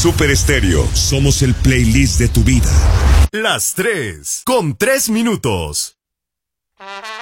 Super Estéreo. Somos el playlist de tu vida. Las 3 con 3 minutos.